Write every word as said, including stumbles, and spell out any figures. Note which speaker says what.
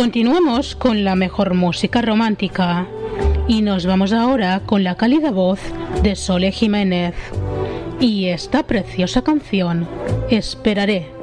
Speaker 1: Continuamos con la mejor música romántica y nos vamos ahora con la cálida voz de Sole Jiménez y esta preciosa canción, Esperaré.